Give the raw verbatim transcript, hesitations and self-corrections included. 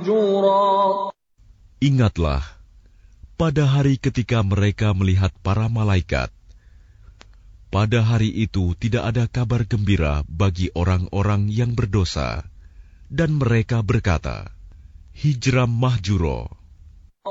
مهجورا. Ingatlah pada hari ketika mereka melihat para malaikat. Pada hari itu tidak ada kabar gembira bagi orang-orang yang berdosa, dan mereka berkata, Hijram mahjuro.